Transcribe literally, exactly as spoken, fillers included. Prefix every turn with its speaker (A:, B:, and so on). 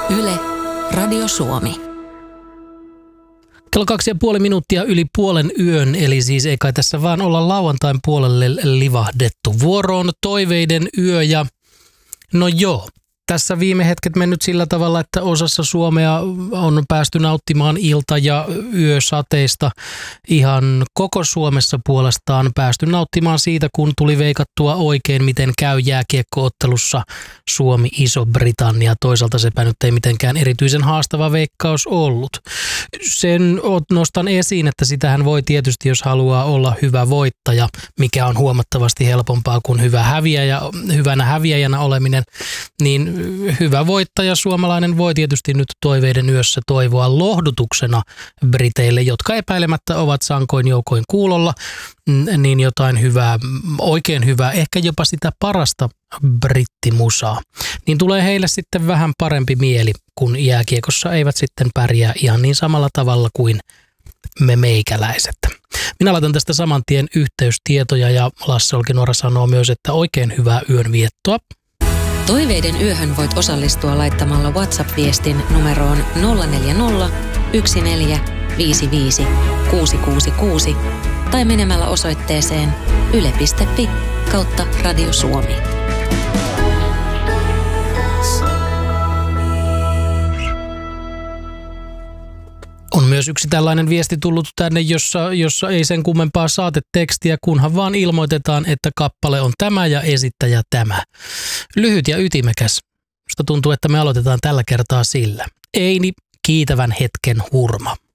A: Yle, Radio Suomi.
B: Kello kaksi ja puoli minuuttia yli puolen yön, eli siis ei kai tässä vaan olla lauantain puolelle livahdettu. Vuoroon toiveiden yö ja no joo. Tässä viime hetket mennyt sillä tavalla, että osassa Suomea on päästy nauttimaan ilta- ja yösateista. Ihan koko Suomessa puolestaan päästy nauttimaan siitä, kun tuli veikattua oikein, miten käy jääkiekko-ottelussa Suomi-Iso-Britannia. Toisaalta sepä nyt ei mitenkään erityisen haastava veikkaus ollut. Sen nostan esiin, että sitähän voi tietysti, jos haluaa olla hyvä voittaja, mikä on huomattavasti helpompaa kuin hyvä häviäjä, hyvänä häviäjänä oleminen, niin hyvä voittaja suomalainen voi tietysti nyt toiveiden yössä toivoa lohdutuksena briteille, jotka epäilemättä ovat sankoin joukoin kuulolla, niin jotain hyvää, oikein hyvää, ehkä jopa sitä parasta brittimusaa. Niin tulee heille sitten vähän parempi mieli, kun jääkiekossa eivät sitten pärjää ihan niin samalla tavalla kuin me meikäläiset. Minä laitan tästä saman tien yhteystietoja ja Lasse Olkinuora sanoo myös, että oikein hyvää yönviettoa.
A: Toiveiden yöhön voit osallistua laittamalla WhatsApp-viestin numeroon nolla neljä nolla, yksi neljä, viisi viisi, kuusi kuusi kuusi tai menemällä osoitteeseen yle piste fi kautta Radio Suomi.
B: On myös yksi tällainen viesti tullut tänne, jossa, jossa ei sen kummempaa saatetekstiä, kunhan vaan ilmoitetaan, että kappale on tämä ja esittäjä tämä. Lyhyt ja ytimekäs. Musta tuntuu, että me aloitetaan tällä kertaa sillä. Eini, kiitävän hetken hurma.